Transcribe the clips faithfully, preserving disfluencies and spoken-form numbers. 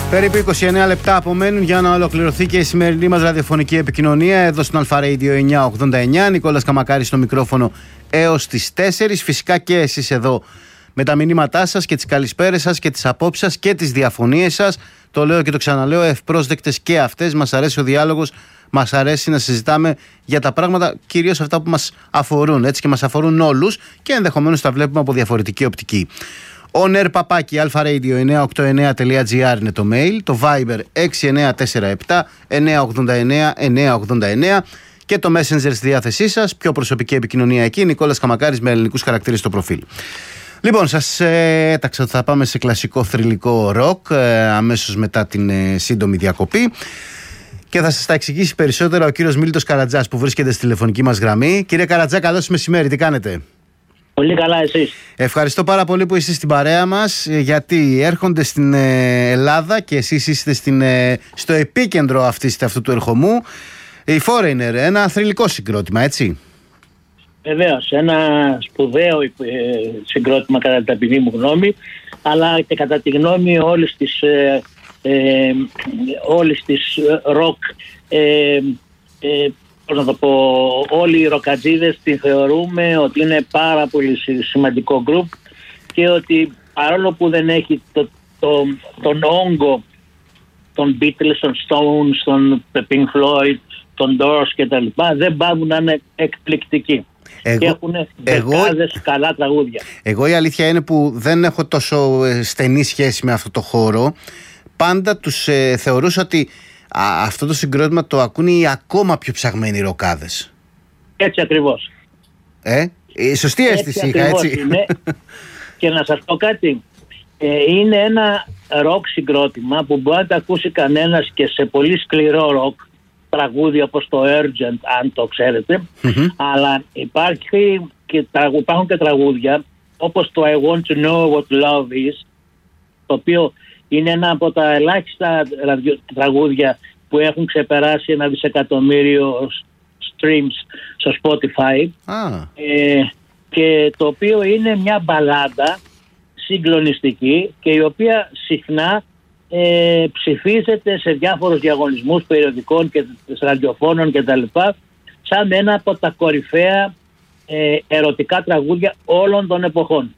Περίπου είκοσι εννέα λεπτά απομένουν για να ολοκληρωθεί και η σημερινή μας ραδιοφωνική επικοινωνία εδώ στον Αλφα Radio εννιακόσια ογδόντα εννιά. Νικόλας Καμακάρης στο μικρόφωνο έως τις τέσσερις. Φυσικά και εσείς εδώ με τα μηνύματά σας και τις καλησπέρες σας και τις απόψεις σας και τις διαφωνίες σας. Το λέω και το ξαναλέω, ευπρόσδεκτες και αυτές. Μας αρέσει ο διάλογος, μας αρέσει να συζητάμε για τα πράγματα, κυρίως αυτά που μας αφορούν, έτσι, και μας αφορούν όλους και ενδεχομένως τα βλέπουμε από διαφορετική οπτική. On air παπάκι αλφα-radio εννιακόσια ογδόντα εννιά τελεία τζι άρ είναι το mail, το Viber έξι εννιά τέσσερα επτά εννιακόσια ογδόντα εννιά εννιακόσια ογδόντα εννιά και το Messenger στη διάθεσή σας, πιο προσωπική επικοινωνία εκεί, Νικόλας Καμακάρης με ελληνικούς χαρακτήρες στο προφίλ. Λοιπόν, σας ε, έταξα ότι θα πάμε σε κλασικό θρυλικό ροκ ε, αμέσως μετά την ε, σύντομη διακοπή και θα σας τα εξηγήσει περισσότερα ο κύριος Μίλτος Καρατζάς που βρίσκεται στη τηλεφωνική μας γραμμή. Κύριε Καρατζά, καλώς μεσημέρι, τι κάνετε? Πολύ καλά, εσείς? Ευχαριστώ πάρα πολύ που είστε στην παρέα μας, γιατί έρχονται στην Ελλάδα και εσείς είστε στην, στο επίκεντρο αυτής, αυτού του ερχομού, η Foreigner, ένα θρυλικό συγκρότημα, έτσι? Βεβαίως, ένα σπουδαίο συγκρότημα κατά την ταπεινή μου γνώμη, αλλά και κατά τη γνώμη όλης της, ε, ε, όλης της ροκ, ε, ε, πώς να το πω, όλοι οι ροκατζίδες την θεωρούμε ότι είναι πάρα πολύ σημαντικό γκρουπ και ότι παρόλο που δεν έχει το, το, τον όγκο των Beatles, των Stones, των Pink Floyd, των Doors κτλ, δεν πάβουν να είναι εκπληκτικοί. Εγώ, και έχουν δεκάδες εγώ, καλά τραγούδια. Εγώ η αλήθεια είναι που δεν έχω τόσο στενή σχέση με αυτό το χώρο. Πάντα τους ε, θεωρούσα ότι Α, αυτό το συγκρότημα το ακούν οι ακόμα πιο ψαγμένοι ροκάδες. Έτσι ακριβώς. Ε, η σωστή αίσθηση είχα, έτσι. Είναι. Και να σας πω κάτι, ε, είναι ένα ροκ συγκρότημα που μπορεί να το ακούσει κανένας και σε πολύ σκληρό ροκ τραγούδι όπως το Urgent, αν το ξέρετε, mm-hmm. αλλά υπάρχει και, υπάρχουν και τραγούδια όπως το I Want to Know What Love Is, το οποίο είναι ένα από τα ελάχιστα τραγούδια που έχουν ξεπεράσει ένα δισεκατομμύριο streams στο Spotify, ah. ε, και το οποίο είναι μια μπαλάντα συγκλονιστική και η οποία συχνά ε, ψηφίζεται σε διάφορους διαγωνισμούς περιοδικών και ραδιοφώνων κτλ. Σαν ένα από τα κορυφαία ε, ερωτικά τραγούδια όλων των εποχών.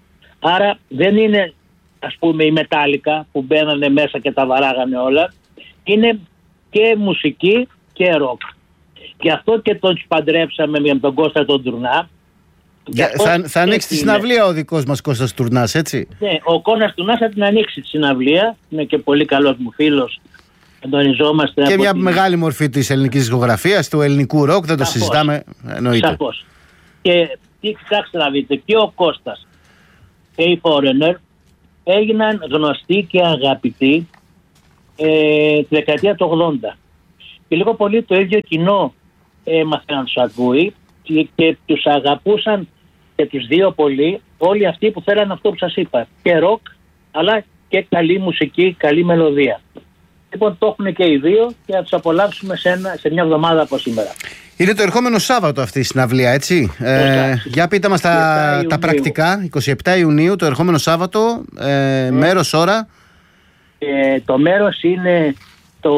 Άρα δεν είναι, ας πούμε, η Μετάλικα που μπαίνανε μέσα και τα βαράγανε όλα, είναι και μουσική και ροκ. Γι' αυτό και τον παντρέψαμε με τον Κώστα τον Τουρνά. Για, θα θα ανοίξει τη συναυλία ο δικός μας Κώστας Τουρνάς, έτσι? Ναι, ο Κώστας Τουρνάς θα την ανοίξει τη συναυλία, είναι και πολύ καλός μου φίλος. Εντονιζόμαστε. Και μια την... μεγάλη μορφή της ελληνικής δισκογραφίας, του ελληνικού ροκ, δεν Σαφώς. το συζητάμε, εννοείται. Σαφώς. Και κοιτάξτε να δείτε, και ο Κώστας και η Foreigner έγιναν γνωστοί και αγαπητοί ε, τη δεκαετία του ογδόντα. Και λίγο πολύ το ίδιο κοινό έμαθε να τους ακούει και, και τους αγαπούσαν και τους δύο πολύ όλοι αυτοί που θέλαν αυτό που σας είπα. Και ροκ, αλλά και καλή μουσική, καλή μελωδία. Λοιπόν, το έχουν και οι δύο και θα τους απολαύσουμε σε, ένα, σε μια εβδομάδα από σήμερα. Είναι το ερχόμενο Σάββατο αυτή η συναυλία, έτσι? Ε, για πείτε μας τα, τα πρακτικά. είκοσι επτά Ιουνίου, το ερχόμενο Σάββατο, ε, ε, μέρος, ώρα. Ε, το μέρος είναι το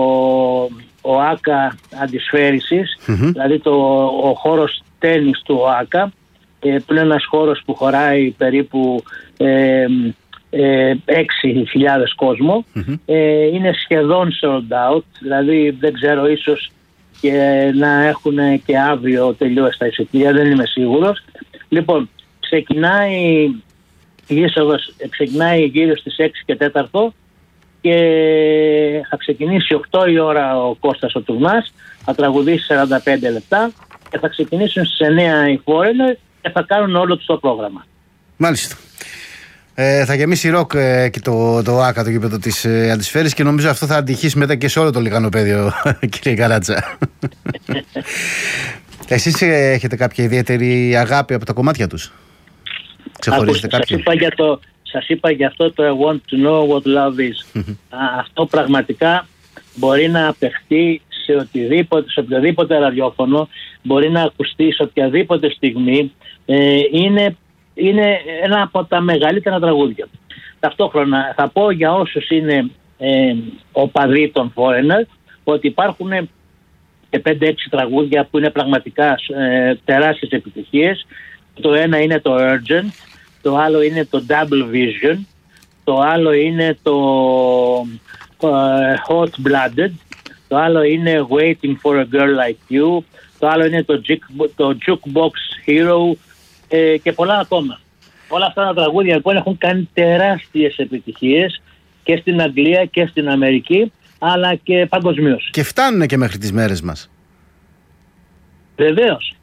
ΟΑΚΑ Αντισφαίρησης, mm-hmm. δηλαδή το, ο χώρος τένις του ΟΑΚΑ, ε, που είναι ένας χώρος που χωράει περίπου ε, ε, έξι χιλιάδες κόσμο. Mm-hmm. Ε, είναι σχεδόν sold out, δηλαδή δεν ξέρω, ίσως και να έχουν και αύριο τελειώσει τα εισιτήρια, δεν είμαι σίγουρος. Λοιπόν, ξεκινάει η είσοδος, ξεκινάει γύρω στις έξι και τέταρτο και θα ξεκινήσει οκτώ η ώρα ο Κώστας ο Τουρνάς, θα τραγουδήσει σαράντα πέντε λεπτά και θα ξεκινήσουν στις εννιά οι Foreigner και θα κάνουν όλο το πρόγραμμα. Μάλιστα. Ε, θα γεμίσει ροκ ε, και το, το ΆΚΑ, το γήπεδο της ε, Αντισφαίρης, και νομίζω αυτό θα αντυχήσει μετά και σε όλο το λιγανοπέδιο, κύριε Καράτζα. Εσείς ε, έχετε κάποια ιδιαίτερη αγάπη από τα κομμάτια τους? Ξεχωρίζετε κάποιο? Σας είπα, για το, σας είπα για αυτό το I want to know what love is. Α, αυτό πραγματικά μπορεί να απεχθεί σε οτιδήποτε, σε οποιοδήποτε ραδιόφωνο, μπορεί να ακουστεί σε οποιαδήποτε στιγμή. Ε, είναι είναι ένα από τα μεγαλύτερα τραγούδια. Ταυτόχρονα θα πω για όσους είναι ε, οπαδοί των Foreigner, ότι υπάρχουν και πέντε έξι τραγούδια που είναι πραγματικά ε, τεράστιες επιτυχίες. Το ένα είναι το Urgent, το άλλο είναι το Double Vision, το άλλο είναι το uh, Hot Blooded, το άλλο είναι Waiting for a Girl Like You, το άλλο είναι το, Juke, το Jukebox Hero ε, και πολλά ακόμα. Όλα αυτά τα τραγούδια λοιπόν έχουν κάνει τεράστιες επιτυχίες και στην Αγγλία και στην Αμερική, αλλά και παγκοσμίως. Και φτάνουν και μέχρι τις μέρες μας. Βεβαίως.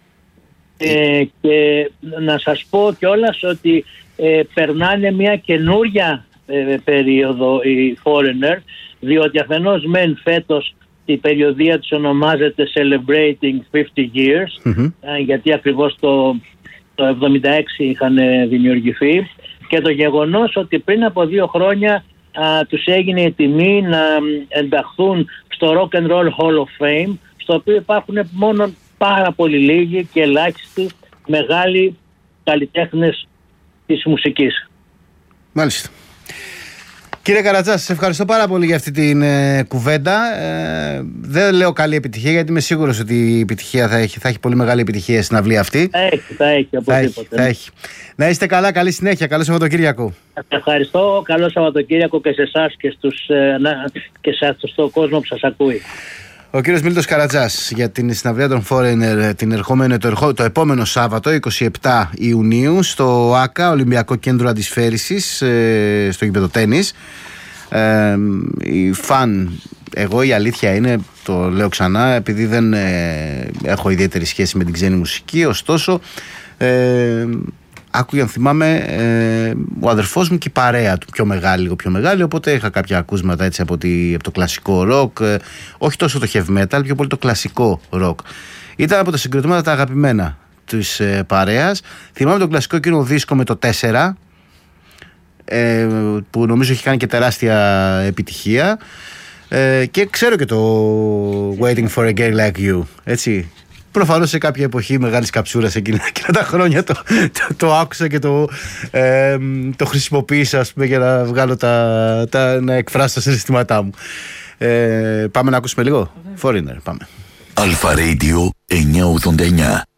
Ε, και να σας πω κιόλας ότι ε, περνάνε μια καινούρια ε, περίοδο οι Foreigner, διότι αφενός μεν φέτος η περιοδία τους ονομάζεται Celebrating πενήντα years, mm-hmm. ε, γιατί ακριβώς το, το εβδομήντα έξι είχαν δημιουργηθεί, και το γεγονός ότι πριν από δύο χρόνια α, τους έγινε η τιμή να ενταχθούν στο Rock and Roll Hall of Fame, στο οποίο υπάρχουν μόνο πάρα πολύ λίγοι και ελάχιστοι μεγάλοι καλλιτέχνες της μουσικής. Μάλιστα. Κύριε Καρατζά, σας ευχαριστώ πάρα πολύ για αυτή την ε, κουβέντα. Ε, δεν λέω καλή επιτυχία, γιατί είμαι σίγουρος ότι η επιτυχία θα έχει, θα έχει πολύ μεγάλη επιτυχία στην αυλή αυτή. Θα έχει, θα έχει, οπωσδήποτε. Θα έχει. Να είστε καλά, καλή συνέχεια, καλό Σαββατοκύριακο. Σας ευχαριστώ, καλό Σαββατοκύριακο και σε εσάς και, στους, ε, και σε, στον κόσμο που σας ακούει. Ο κύριος Μίλτος Καρατζάς για την συναυλία των Foreigner την ερχόμενη, το, ερχό, το επόμενο Σάββατο είκοσι επτά Ιουνίου στο ΆΚΑ, Ολυμπιακό Κέντρο Αντισφαίρισης, ε, στο γήπεδο τένις. Ε, η φαν, εγώ η αλήθεια είναι, το λέω ξανά, επειδή δεν ε, έχω ιδιαίτερη σχέση με την ξένη μουσική, ωστόσο ε, άκουγε, αν θυμάμαι, ε, ο αδερφός μου και η παρέα του πιο μεγάλη, λίγο πιο μεγάλη, οπότε είχα κάποια ακούσματα έτσι από, τη, από το κλασικό ροκ, ε, όχι τόσο το heavy metal, πιο πολύ το κλασικό ροκ. Ήταν από τα συγκροτήματα τα αγαπημένα της ε, παρέας. Θυμάμαι τον κλασικό εκείνο δίσκο με το τέσσερα, ε, που νομίζω έχει κάνει και τεράστια επιτυχία, ε, και ξέρω και το Waiting for a Girl Like You, έτσι. Προφανώς σε κάποια εποχή μεγάλης καψούρας εκείνα, εκείνα τα χρόνια το, το, το άκουσα και το, ε, το χρησιμοποίησα, ας πούμε, για να βγάλω τα, τα, να εκφράσω τα συναισθήματά μου. Ε, πάμε να ακούσουμε λίγο Foreigner, πάμε. Αλφα Radio εννιακόσια ογδόντα εννιά.